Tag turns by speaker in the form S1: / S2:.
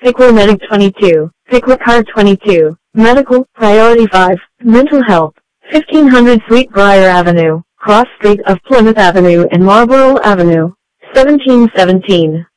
S1: Pickler Medic 22, Pickler Card 22, Medical, Priority 5, Mental Health, 1500 Sweetbriar Avenue, Cross Street of Plymouth Avenue and Marlborough Avenue, 1717.